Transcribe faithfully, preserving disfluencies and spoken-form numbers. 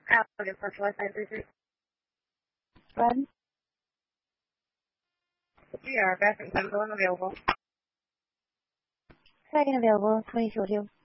Applicant for five three three. Run. We are back in time, going available. Second available, twenty-two oh two.